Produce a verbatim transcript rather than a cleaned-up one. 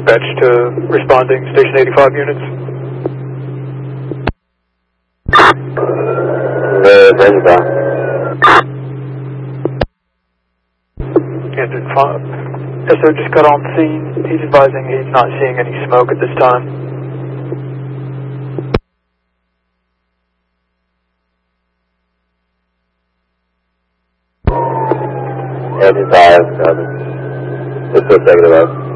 Dispatch to responding Station eighty-five units. Uh, Brenda. Engine five. Yes, sir, just got on scene. He's advising he's not seeing any smoke at this time. Engine five, got it. Let's go take it out.